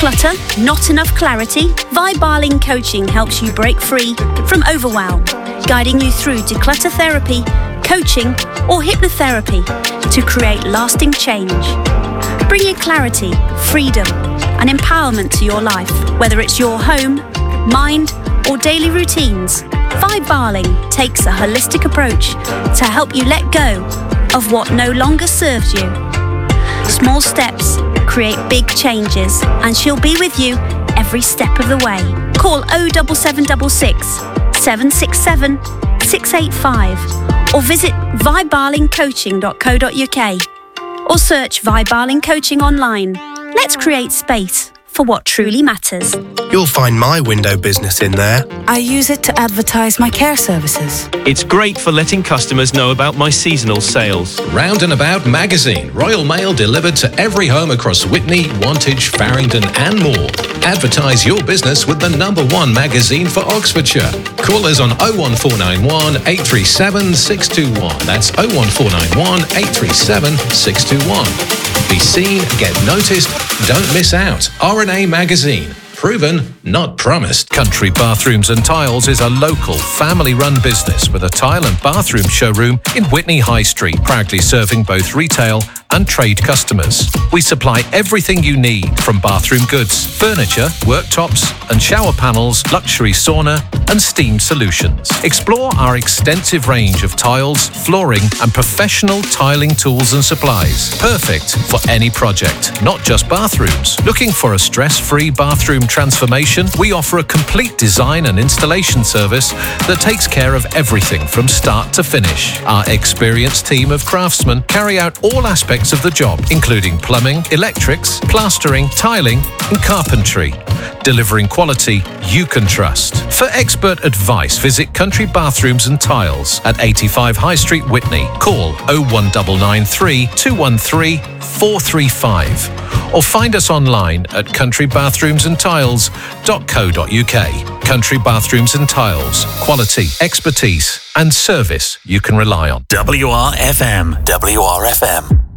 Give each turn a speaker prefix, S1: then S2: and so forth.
S1: clutter, not enough clarity? Vibe Coaching helps you break free from overwhelm, guiding you through declutter therapy, coaching or hypnotherapy to create lasting change. Bringing clarity, freedom and empowerment to your life, whether it's your home, mind or daily routines. Vibe takes a holistic approach to help you let go of what no longer serves you. Small steps create big changes, and she'll be with you every step of the way. Call 07766 767 685 or visit vibebarlingcoaching.co.uk or search Vibe Barling Coaching online. Let's create space for what truly matters.
S2: You'll find my window business in there.
S3: I use it to advertise my care services.
S4: It's great for letting customers know about my seasonal sales.
S5: Round and About magazine, Royal Mail delivered to every home across Witney, Wantage, Farringdon and more. Advertise your business with the #1 magazine for Oxfordshire. Call us on 01491 837 621. That's 01491 837 621. Be seen, get noticed, don't miss out. R&A Magazine. Proven, not promised.
S6: Country Bathrooms and Tiles is a local, family-run business with a tile and bathroom showroom in Witney High Street, proudly serving both retail and trade customers. We supply everything you need, from bathroom goods, furniture, worktops and shower panels, luxury sauna and steam solutions. Explore our extensive range of tiles, flooring and professional tiling tools and supplies. Perfect for any project, not just bathrooms. Looking for a stress-free bathroom transformation? We offer a complete design and installation service that takes care of everything from start to finish. Our experienced team of craftsmen carry out all aspects of the job, including plumbing, electrics, plastering, tiling and carpentry, delivering quality you can trust. For expert advice, visit Country Bathrooms and Tiles at 85 High Street, Witney. Call 01993 213 435 or find us online at countrybathroomsandtiles.co.uk. Country Bathrooms and Tiles. Quality, expertise and service you can rely on.
S7: WRFM. WRFM.